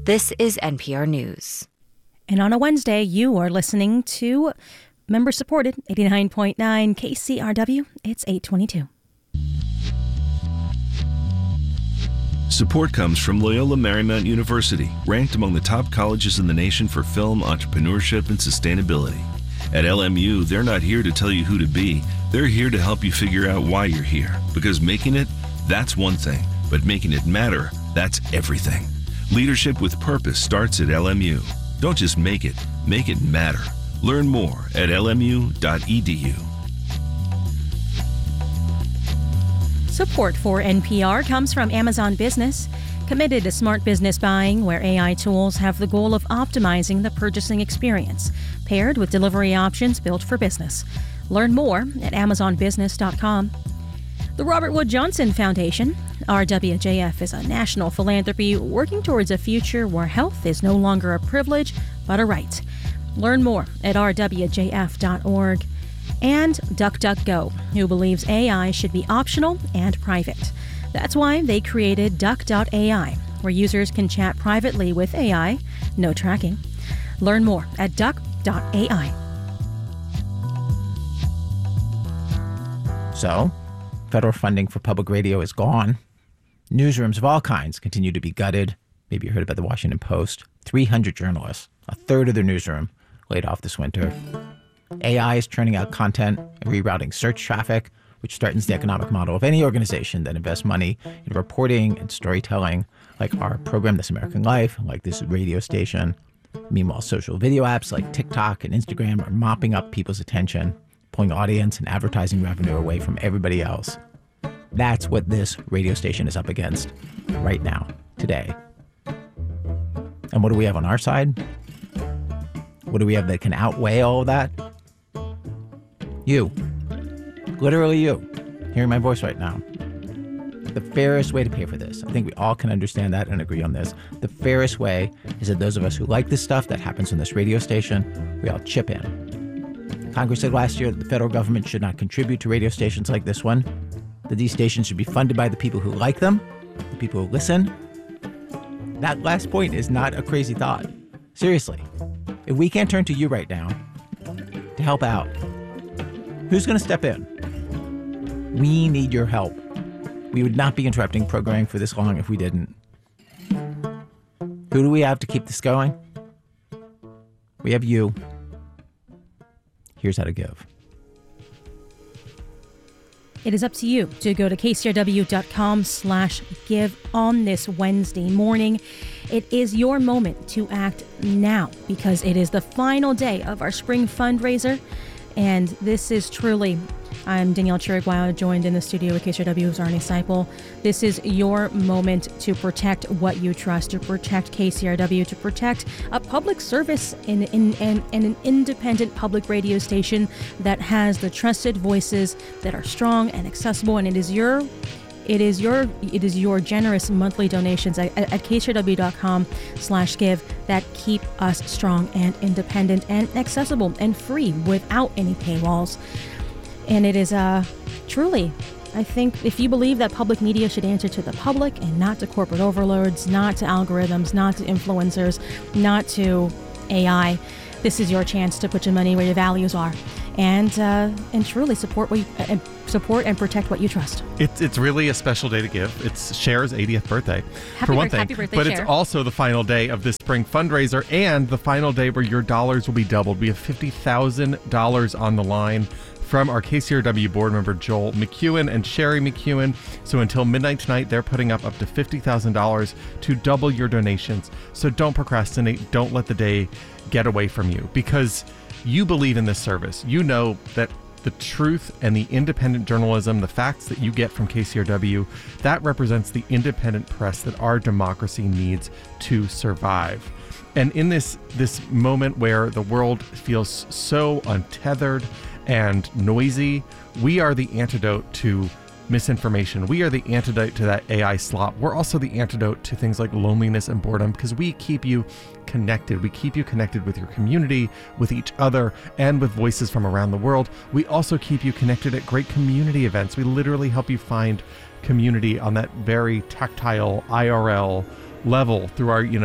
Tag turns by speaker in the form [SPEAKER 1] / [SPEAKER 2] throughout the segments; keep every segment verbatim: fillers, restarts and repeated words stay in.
[SPEAKER 1] This is N P R News.
[SPEAKER 2] And on a Wednesday, you are listening to member-supported eighty-nine point nine K C R W. It's eight twenty-two.
[SPEAKER 3] Support comes from Loyola Marymount University, ranked among the top colleges in the nation for film, entrepreneurship, and sustainability. At L M U, they're not here to tell you who to be. They're here to help you figure out why you're here. Because making it, that's one thing. But making it matter, that's everything. Leadership with purpose starts at L M U. Don't just make it, make it matter. Learn more at L M U dot E D U.
[SPEAKER 2] Support for N P R comes from Amazon Business, committed to smart business buying where A I tools have the goal of optimizing the purchasing experience, paired with delivery options built for business. Learn more at Amazon Business dot com. The Robert Wood Johnson Foundation, R W J F, is a national philanthropy working towards a future where health is no longer a privilege, but a right. Learn more at R W J F dot org. And DuckDuckGo, who believes A I should be optional and private. That's why they created Duck dot A I, where users can chat privately with A I, no tracking. Learn more at Duck dot A I.
[SPEAKER 4] So, federal funding for public radio is gone. Newsrooms of all kinds continue to be gutted. Maybe you heard about the Washington Post. three hundred journalists, a third of their newsroom, laid off this winter. A I is churning out content and rerouting search traffic, which threatens the economic model of any organization that invests money in reporting and storytelling, like our program, This American Life, like this radio station. Meanwhile, social video apps like TikTok and Instagram are mopping up people's attention, pulling audience and advertising revenue away from everybody else. That's what this radio station is up against right now, today. And what do we have on our side? What do we have that can outweigh all of that? You. Literally you. Hearing my voice right now. The fairest way to pay for this, I think we all can understand that and agree on this. The fairest way is that those of us who like this stuff that happens on this radio station, we all chip in. Congress said last year that the federal government should not contribute to radio stations like this one, that these stations should be funded by the people who like them, the people who listen. That last point is not a crazy thought. Seriously. If we can't turn to you right now to help out, who's going to step in? We need your help. We would not be interrupting programming for this long if we didn't. Who do we have to keep this going? We have you. Here's how to give.
[SPEAKER 2] It is up to you to go to K C R W dot com slash give on this Wednesday morning. It is your moment to act now because it is the final day of our spring fundraiser. And this is truly, I'm Danielle Chiriguao, joined in the studio with K C R W's Arnie Seipel. This is your moment to protect what you trust, to protect K C R W, to protect a public service in, in, in, in an independent public radio station that has the trusted voices that are strong and accessible. And it is your It is your it is your generous monthly donations at, at K C R W dot com slash give that keep us strong and independent and accessible and free without any paywalls. And it is uh, truly, I think, if you believe that public media should answer to the public and not to corporate overlords, not to algorithms, not to influencers, not to A I, this is your chance to put your money where your values are. And uh, and truly support what you, uh, support and protect what you trust.
[SPEAKER 5] It's it's really a special day to give. It's Cher's eightieth birthday,
[SPEAKER 2] happy
[SPEAKER 5] for one
[SPEAKER 2] birth,
[SPEAKER 5] thing.
[SPEAKER 2] Happy birthday,
[SPEAKER 5] but
[SPEAKER 2] Cher.
[SPEAKER 5] It's also the final day of this spring fundraiser and the final day where your dollars will be doubled. We have fifty thousand dollars on the line from our K C R W board member Joel McEwen and Sherry McEwen. So until midnight tonight, they're putting up up to fifty thousand dollars to double your donations. So don't procrastinate. Don't let the day get away from you because you believe in this service. You know that the truth and the independent journalism, the facts that you get from K C R W, that represents the independent press that our democracy needs to survive. And in this this moment where the world feels so untethered and noisy, we are the antidote to misinformation. We are the antidote to that A I slop. We're also the antidote to things like loneliness and boredom because we keep you connected. We keep you connected with your community, with each other, and with voices from around the world. We also keep you connected at great community events. We literally help you find community on that very tactile I R L level through our, you know,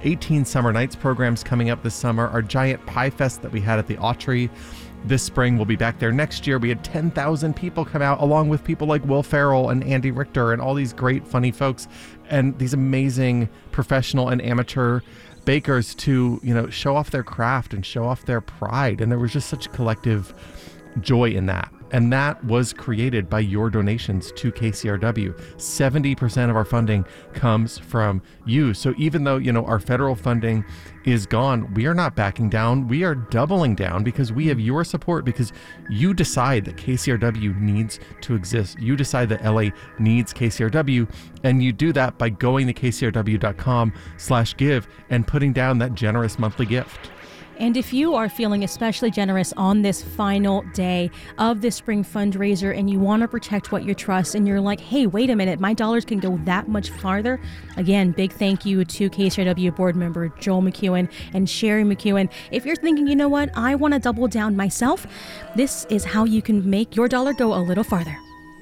[SPEAKER 5] eighteen Summer Nights programs coming up this summer. Our giant Pie Fest that we had at the Autry this spring, we'll be back there next year. We had ten thousand people come out, along with people like Will Ferrell and Andy Richter and all these great, funny folks and these amazing professional and amateur bakers to, you know, show off their craft and show off their pride. And there was just such collective joy in that. And that was created by your donations to K C R W. seventy percent of our funding comes from you. So even though, you know, our federal funding is gone, we are not backing down. We are doubling down because we have your support, because you decide that K C R W needs to exist. You decide that L A needs K C R W, and you do that by going to K C R W dot com slash give and putting down that generous monthly gift.
[SPEAKER 2] And if you are feeling especially generous on this final day of the spring fundraiser and you want to protect what you trust and you're like, hey, wait a minute, my dollars can go that much farther. Again, big thank you to K C R W board member Joel McEwen and Sherry McEwen. If you're thinking, you know what, I want to double down myself, this is how you can make your dollar go a little farther.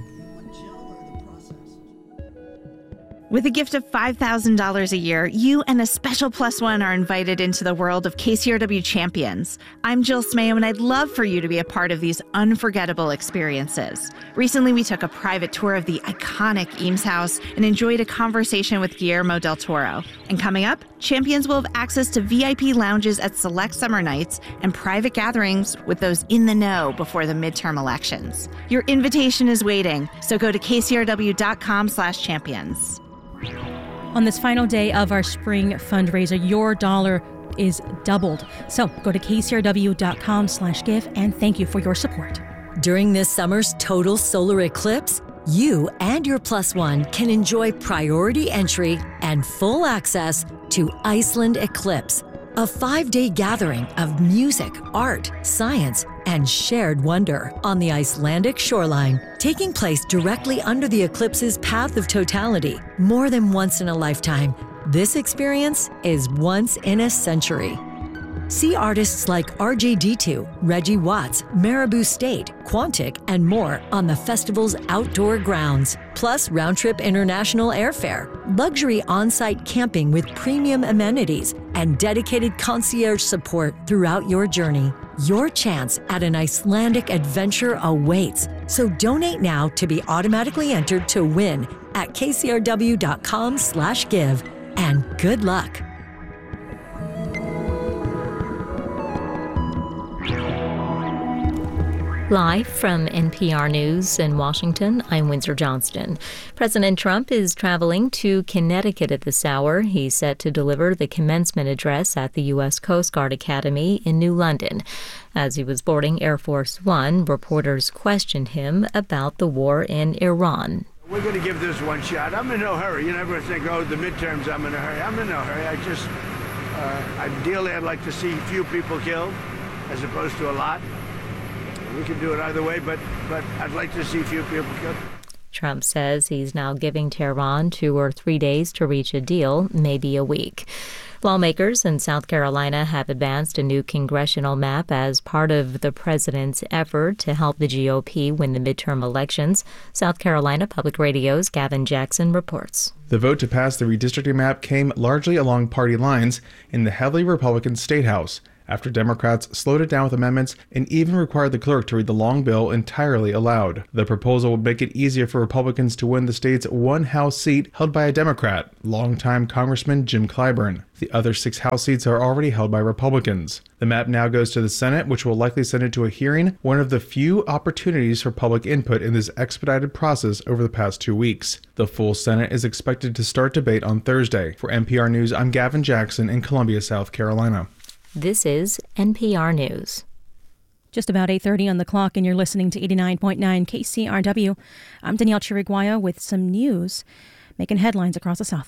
[SPEAKER 6] With a gift of five thousand dollars a year, you and a special plus one are invited into the world of K C R W champions. I'm Jill Smayo, and I'd love for you to be a part of these unforgettable experiences. Recently, we took a private tour of the iconic Eames House and enjoyed a conversation with Guillermo del Toro. And coming up, champions will have access to V I P lounges at select summer nights and private gatherings with those in the know before the midterm elections. Your invitation is waiting, so go to K C R W dot com slash champions.
[SPEAKER 2] On this final day of our spring fundraiser, your dollar is doubled. So go to K C R W dot com slash give and thank you for your support.
[SPEAKER 7] During this summer's total solar eclipse, you and your plus one can enjoy priority entry and full access to Iceland Eclipse, a five-day gathering of music, art, science, and shared wonder on the Icelandic shoreline, taking place directly under the eclipse's path of totality. More than once in a lifetime, this experience is once in a century. See artists like R J D two, Reggie Watts, Marabou State, Quantic, and more on the festival's outdoor grounds. Plus round-trip international airfare, luxury on-site camping with premium amenities, and dedicated concierge support throughout your journey. Your chance at an Icelandic adventure awaits. So donate now to be automatically entered to win at K C R W dot com slash give. And good luck.
[SPEAKER 8] Live from N P R News in Washington, I'm Windsor Johnston. President Trump is traveling to Connecticut at this hour. He's set to deliver the commencement address at the U S Coast Guard Academy in New London. As he was boarding Air Force One, reporters questioned him about the war in Iran.
[SPEAKER 9] We're going to give this one shot. I'm in no hurry. You never think, oh, the midterms, I'm in a hurry. I'm in no hurry. I just, uh, ideally, I'd like to see few people killed as opposed to a lot. We can do it either way, but, but I'd like to see few people killed.
[SPEAKER 8] Trump says he's now giving Tehran two or three days to reach a deal, maybe a week. Lawmakers in South Carolina have advanced a new congressional map as part of the president's effort to help the G O P win the midterm elections. South Carolina Public Radio's Gavin Jackson reports.
[SPEAKER 10] The vote to pass the redistricting map came largely along party lines in the heavily Republican State House, after Democrats slowed it down with amendments and even required the clerk to read the long bill entirely aloud. The proposal would make it easier for Republicans to win the state's one House seat held by a Democrat, longtime Congressman Jim Clyburn. The other six House seats are already held by Republicans. The map now goes to the Senate, which will likely send it to a hearing, one of the few opportunities for public input in this expedited process over the past two weeks. The full Senate is expected to start debate on Thursday. For N P R News, I'm Gavin Jackson in Columbia, South Carolina.
[SPEAKER 8] This is N P R News.
[SPEAKER 2] Just about eight thirty on the clock, and you're listening to eighty-nine point nine K C R W. I'm Danielle Chiriguaya with some news making headlines across the South.